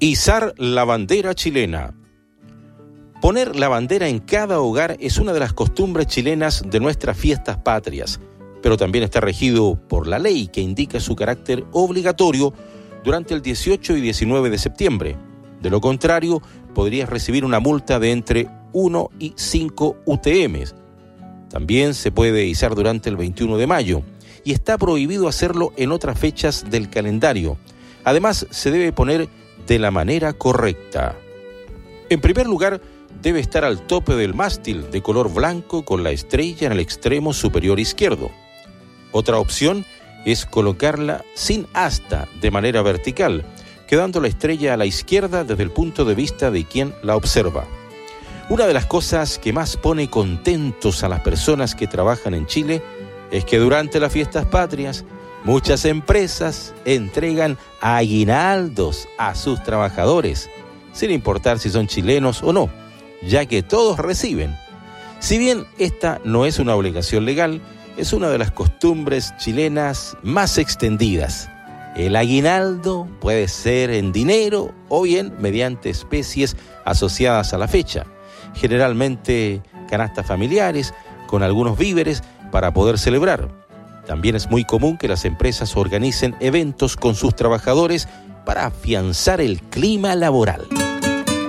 Izar la bandera chilena. Poner la bandera en cada hogar es una de las costumbres chilenas de nuestras fiestas patrias, pero también está regido por la ley que indica su carácter obligatorio durante el 18 y 19 de septiembre. De lo contrario, podrías recibir una multa de entre 1 y 5 UTMs. También se puede izar durante el 21 de mayo y está prohibido hacerlo en otras fechas del calendario. Además, se debe poner de la manera correcta. En primer lugar, debe estar al tope del mástil de color blanco con la estrella en el extremo superior izquierdo. Otra opción es colocarla sin asta de manera vertical, quedando la estrella a la izquierda desde el punto de vista de quien la observa. Una de las cosas que más pone contentos a las personas que trabajan en Chile es que durante las fiestas patrias muchas empresas entregan aguinaldos a sus trabajadores, sin importar si son chilenos o no, ya que todos reciben. Si bien esta no es una obligación legal, es una de las costumbres chilenas más extendidas. El aguinaldo puede ser en dinero o bien mediante especies asociadas a la fecha, generalmente canastas familiares con algunos víveres para poder celebrar. También es muy común que las empresas organicen eventos con sus trabajadores para afianzar el clima laboral.